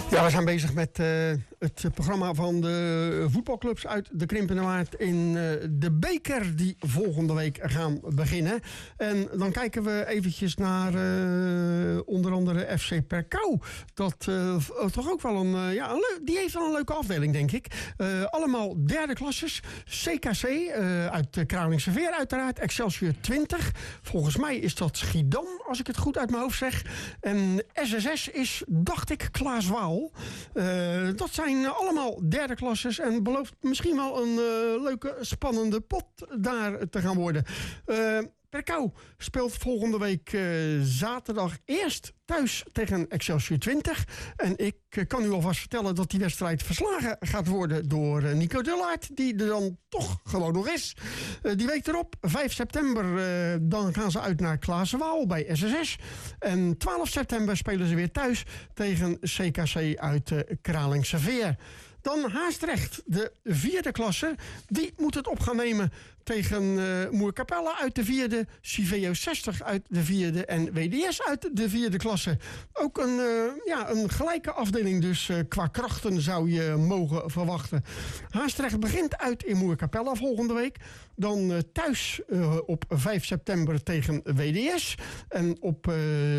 Ja, we zijn bezig met het programma van de voetbalclubs uit de Krimpende Waard in de beker die volgende week gaan beginnen. En dan kijken we eventjes naar onder andere FC Perkau. Dat toch ook wel die heeft wel een leuke afdeling, denk ik. Allemaal derde klasses. CKC uit Kralingse Veer uiteraard. Excelsior 20. Volgens mij is dat Schiedam, als ik het goed uit mijn hoofd zeg. En SSS is, dacht ik, Klaas Waal. Dat zijn allemaal derde klasses en belooft misschien wel een leuke, spannende pot daar te gaan worden. Perkau speelt volgende week zaterdag eerst thuis tegen Excelsior 20. En ik kan u alvast vertellen dat die wedstrijd verslagen gaat worden door Nico Dullaert, die er dan toch gewoon nog is. Die week erop, 5 september, dan gaan ze uit naar Klaasenwaal bij SSS. En 12 september spelen ze weer thuis tegen CKC uit Kralingse Veer. Dan Haastrecht, de vierde klasse. Die moet het op gaan nemen tegen Moerkapelle uit de vierde. Civeo 60 uit de vierde. En WDS uit de vierde klasse. Ook een gelijke afdeling dus qua krachten zou je mogen verwachten. Haastrecht begint uit in Moerkapelle volgende week. Dan thuis op 5 september tegen WDS. En op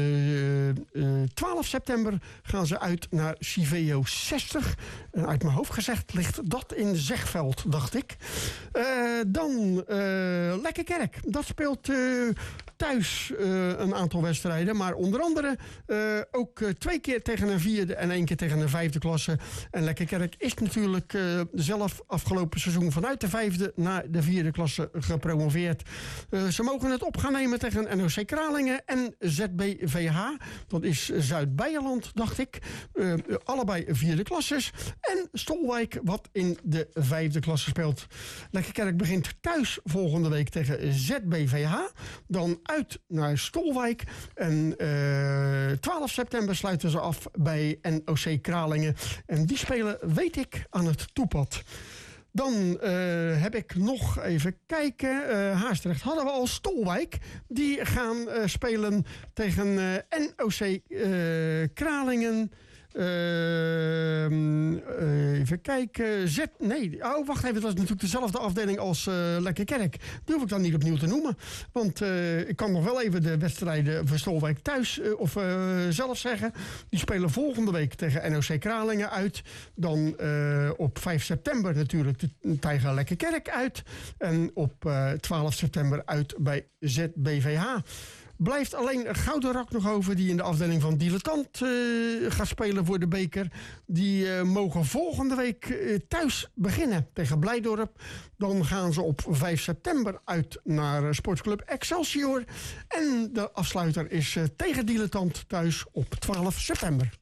12 september gaan ze uit naar Civeo 60. Uit mijn hoofd gezegd ligt dat in Zegveld, dacht ik. Dan Lekkerkerk. Dat speelt thuis een aantal wedstrijden. Maar onder andere ook 2 keer tegen een vierde en 1 keer tegen een vijfde klasse. En Lekkerkerk is natuurlijk zelf afgelopen seizoen vanuit de vijfde naar de vierde klasse gepromoveerd. Ze mogen het op gaan nemen tegen NOC Kralingen en ZBVH. Dat is Zuid-Beierland, dacht ik. Allebei vierde klasses. En Stolwijk, wat in de vijfde klasse speelt. Lekkerkerk begint thuis volgende week tegen ZBVH. Dan uit naar Stolwijk. En 12 september sluiten ze af bij NOC Kralingen. En die spelen, weet ik, aan het Toepad. Dan heb ik nog even kijken. Haastrecht hadden we al. Stolwijk. Die gaan spelen tegen NOC Kralingen. Even kijken. Wacht even. Dat is natuurlijk dezelfde afdeling als Lekkerkerk. Die hoef ik dan niet opnieuw te noemen. Want ik kan nog wel even de wedstrijden voor Stolwijk thuis zelf zeggen. Die spelen volgende week tegen NOC Kralingen uit. Dan op 5 september natuurlijk tegen Lekkerkerk uit. En op 12 september uit bij ZBVH. Blijft alleen Goudenrak nog over, die in de afdeling van Dilettant gaat spelen voor de beker. Die mogen volgende week thuis beginnen tegen Blijdorp. Dan gaan ze op 5 september uit naar Sportclub Excelsior. En de afsluiter is tegen Dilettant thuis op 12 september.